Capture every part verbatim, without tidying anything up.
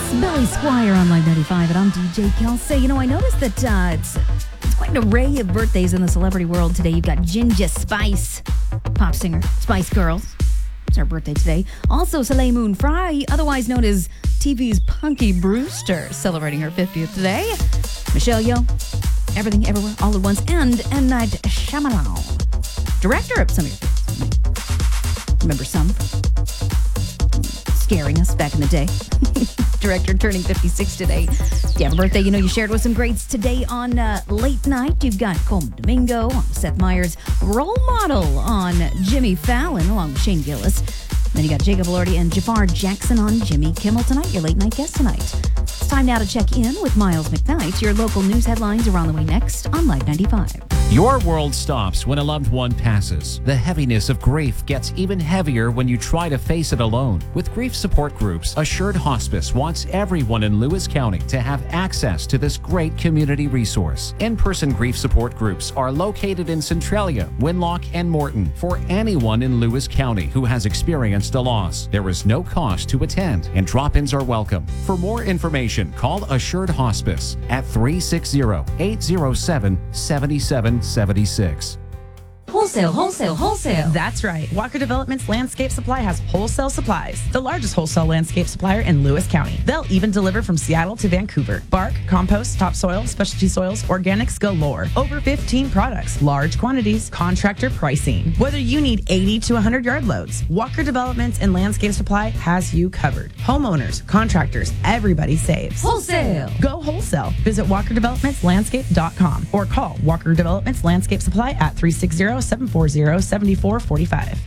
Billy Squire on Live ninety-five, and I'm D J Kelsey. You know, I noticed that uh, it's, it's quite an array of birthdays in the celebrity world today. You've got Ginger Spice, pop singer, Spice Girls. It's her birthday today. Also, Soleil Moon Frye, otherwise known as T V's Punky Brewster, celebrating her fiftieth today. Michelle Yeoh, Everything Everywhere All at Once, and M. Night Shyamalan, director of some of your films. Remember some? Scaring us back in the day. Director turning fifty-six today. If you have a birthday, you know you shared with some greats today on uh, Late Night. You've got Colman Domingo on Seth Meyers, Role Model on Jimmy Fallon along with Shane Gillis. Then you got Jacob Elordi and Jafar Jackson on Jimmy Kimmel tonight, your late night guest tonight. It's time now to check in with Miles McKnight. Your local news headlines are on the way next on Live ninety-five. Your world stops when a loved one passes. The heaviness of grief gets even heavier when you try to face it alone. With grief support groups, Assured Hospice wants everyone in Lewis County to have access to this great community resource. In-person grief support groups are located in Centralia, Winlock, and Morton for anyone in Lewis County who has experienced a loss. There is no cost to attend, and drop-ins are welcome. For more information, call Assured Hospice at three six zero, eight zero seven, seven seven seven six. Wholesale, wholesale, wholesale. That's right. Walker Developments Landscape Supply has wholesale supplies, the largest wholesale landscape supplier in Lewis County. They'll even deliver from Seattle to Vancouver. Bark, compost, topsoil, specialty soils, organics galore. Over fifteen products, large quantities, contractor pricing. Whether you need eighty to one hundred yard loads, Walker Developments and Landscape Supply has you covered. Homeowners, contractors, everybody saves. Wholesale. Go wholesale. Visit walker developments landscape dot com or call Walker Developments Landscape Supply at three six zero, seven four zero, seven four four five.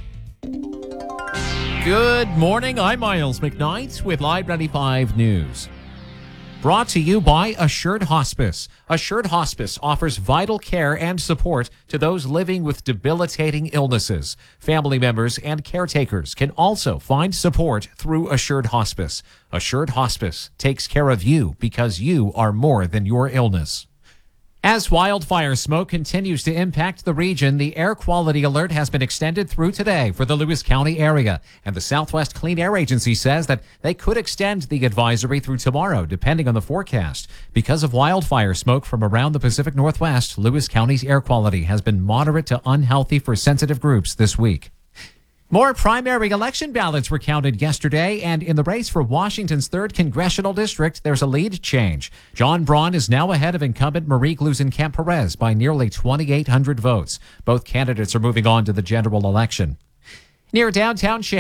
Good morning. I'm Miles McKnight with Live ninety-five News. Brought to you by Assured Hospice. Assured Hospice offers vital care and support to those living with debilitating illnesses. Family members and caretakers can also find support through Assured Hospice. Assured Hospice takes care of you because you are more than your illness. As wildfire smoke continues to impact the region, the air quality alert has been extended through today for the Lewis County area. And the Southwest Clean Air Agency says that they could extend the advisory through tomorrow, depending on the forecast. Because of wildfire smoke from around the Pacific Northwest, Lewis County's air quality has been moderate to unhealthy for sensitive groups this week. More primary election ballots were counted yesterday, and in the race for Washington's third congressional district, there's a lead change. John Braun is now ahead of incumbent Marie Gluesenkamp Perez by nearly twenty-eight hundred votes. Both candidates are moving on to the general election. Near downtown